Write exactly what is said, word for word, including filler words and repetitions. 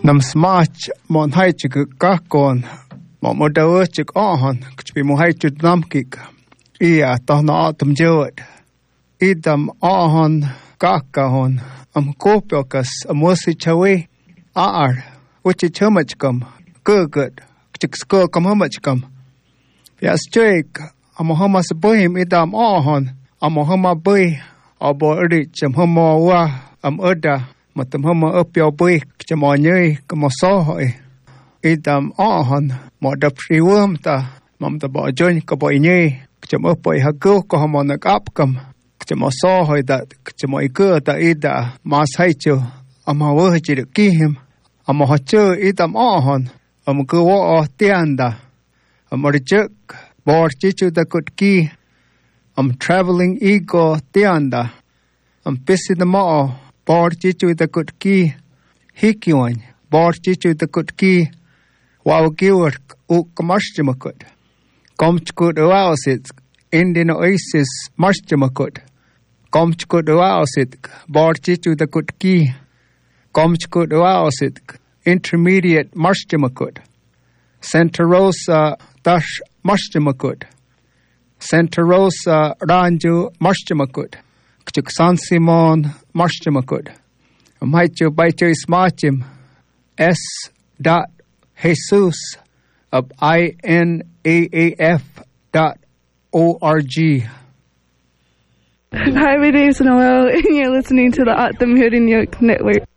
Nam smach mon haichik kakon mo modawchik ahon kchbi mo haichut namkik ia tahna atum jewet idam ahon kakahon am kopiokas amosi chawe aar uchi chamachkam gugut kchik sko kam hamachkam yas chek amohama sabohim idam ahon amohama boy abo rich am hama wa am oda matam hama upyo boy kchamonye kamosohoy idam ahon mo da priwum ta mam da bo join ko boy nye kchamo boy hago ko hamonak apkam kchamosohoy da kchamoy ko da ida mas haicho amawo hachir kihim amahacho idam ahon am ko wa tianda amorjuk bor chichu da kutki am traveling ego tianda am pisi da mo bor chichu da kutki hikiwan bor chichu da kutki wow giwer u kamashtimakut komchkut oasit indin oasis mashtimakut komchkut oasit bor chichu da kutki komchkut oasit intermediate mashtimakut Santa Rosa dash mashtimakut Santa Rosa ranju mashtimakut kchuk San Simon mashtimakut maichu baichu smachim s dot Jesus of I N A A F dot O R G. Hi, my name is Noel, and you're listening to the Atam Hood in York Network.